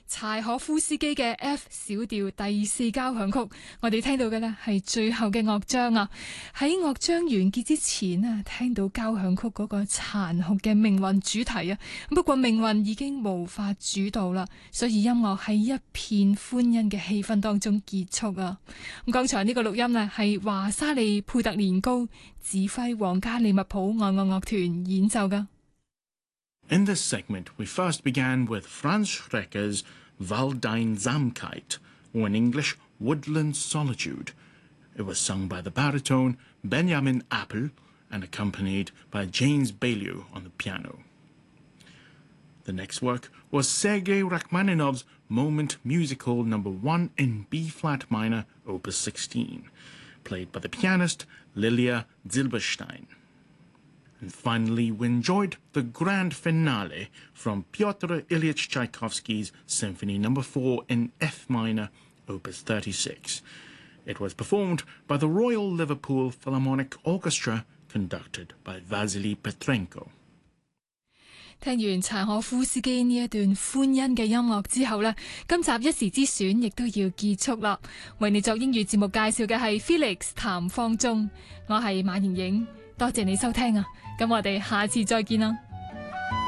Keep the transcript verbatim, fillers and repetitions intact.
柴可夫斯基嘅 F 小調第四交響曲，我哋聽到嘅呢係最後嘅樂章啊！喺樂章完結之前啊，聽到交響曲嗰個殘酷嘅命運主題啊，不過命運已經無法主導啦，所以音樂喺一片歡欣嘅氣氛當中結束啊！咁剛才呢個錄音呢係華沙利佩特連高指揮皇家利物浦愛樂樂團演奏噶。 In this segment, we first began with Franz Schrecker's Waldeinsamkeit, or in English, Woodland Solitude. It was sung by the baritone Benjamin Appel and accompanied by James Baillieu on the piano. The next work was Sergei Rachmaninoff's Moment Musical Number one in B-flat minor, Opus sixteen, played by the pianist Lilia Zilberstein. And finally, we enjoyed the grand finale from Pyotr Ilyich Tchaikovsky's Symphony Number four in F minor, Opus thirty-six. It was performed by the Royal Liverpool Philharmonic Orchestra, conducted by Vasily Petrenko. 聽完柴可夫斯基呢一段歡欣嘅音樂之後呢，今集一時之選亦都要結束啦。為你作英語節目介紹嘅係 Felix 譚方中，我係馬瑩瑩，多謝你收聽啊！咁我哋下次再見啦。